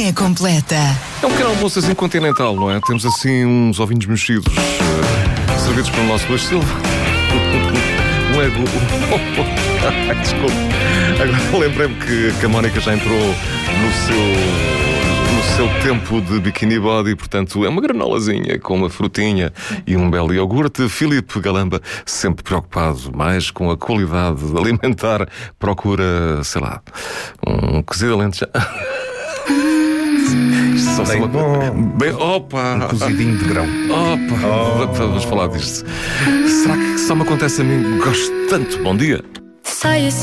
Manhã Completa. É um pequeno almoço assim continental, não é? Temos assim uns ovinhos mexidos, servidos pelo nosso Luís Silva. Um ego. Ai, desculpe. Agora lembrei-me que a Mónica já entrou no seu tempo de bikini body, portanto é uma granolazinha com uma frutinha e um belo iogurte. Filipe Galamba, sempre preocupado mais com a qualidade alimentar, procura, sei lá, um cozido alentejano. Bem bom. Bem, opa! Um cozidinho de grão. Opa! Vamos falar disto. Será que só me acontece a mim? Gosto tanto. Bom dia.